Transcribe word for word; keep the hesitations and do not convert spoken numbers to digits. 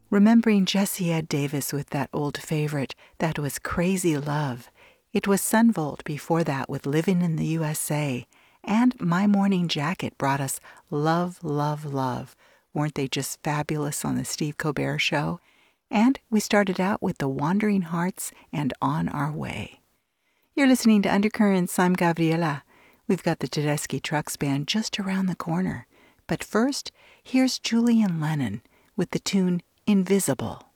Remembering Jessie Ed Davis with that old favorite, that was Crazy Love. It was Sunvolt before that with Living in the U S A. And My Morning Jacket brought us Love, Love, Love. Weren't they just fabulous on the Steve Colbert Show? And we started out with The Wandering Hearts and On Our Way. You're listening to Undercurrents. I'm Gabriela. We've got the Tedeschi Trucks Band just around the corner. But first, here's Julian Lennon with the tune Invisible.